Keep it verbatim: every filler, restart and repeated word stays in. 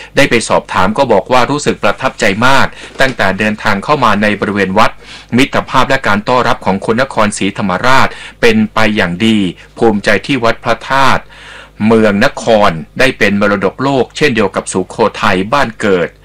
ได้ไปสอบถามก็บอกว่ารู้สึกประทับใจมากตั้งแต่เดินทางเข้ามาในบริเวณวัดมิตรภาพและการต้อนรับของคนนครศรีธรรมราชเป็นไปอย่างดีภูมิใจที่วัดพระธาตุเมืองนครได้เป็นมรดกโลกเช่นเดียวกับสุโขทัยบ้านเกิด